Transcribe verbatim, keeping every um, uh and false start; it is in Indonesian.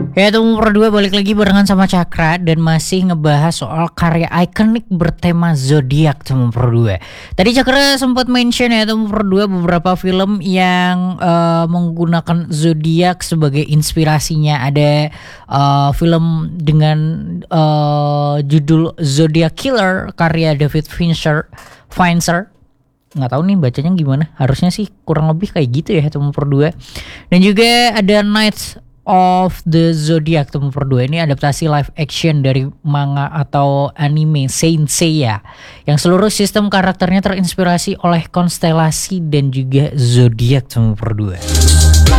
Ya, temu berdua balik lagi barengan sama Cakra dan masih ngebahas soal karya ikonik bertema zodiak temu berdua. Tadi Cakra sempat mention ya temu berdua beberapa film yang eh, menggunakan zodiak sebagai inspirasinya. Ada eh, film dengan eh, judul Zodiac Killer karya David Fincher, Fincher. Nggak tahu nih bacanya gimana. Harusnya sih kurang lebih kayak gitu ya temu berdua. Dan juga ada Knights of the Zodiac temu berdua, ini adaptasi live action dari manga atau anime Saint Seiya yang seluruh sistem karakternya terinspirasi oleh konstelasi dan juga zodiak temu berdua.